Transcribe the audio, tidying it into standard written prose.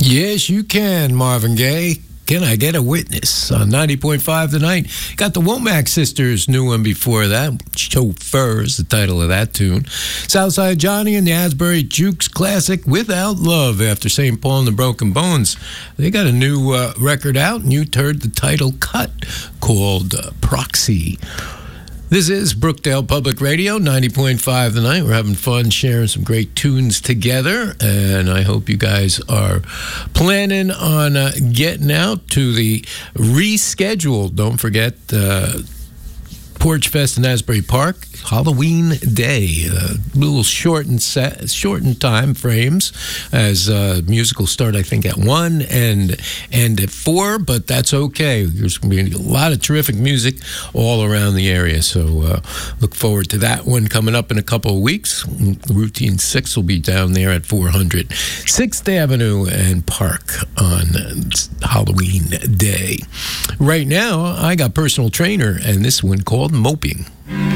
Yes, you can, Marvin Gaye. Can I Get a Witness on 90.5 tonight? Got the Womack Sisters' new one before that. Chauffeur is the title of that tune. Southside Johnny and the Asbury Jukes classic Without Love after St. Paul and the Broken Bones. They got a new record out, and you heard the title cut called Proxy. This is Brookdale Public Radio, 90.5 tonight. We're having fun sharing some great tunes together, and I hope you guys are planning on getting out to the rescheduled, don't forget, Porch Fest in Asbury Park, Halloween Day. A little shortened time frames, as musicals start, I think, at 1 and at 4, but that's okay. There's going to be a lot of terrific music all around the area, so look forward to that one coming up in a couple of weeks. Routine 6 will be down there at 400 6th Avenue and Park on Halloween Day. Right now, I got Personal Trainer, and this one called Moping.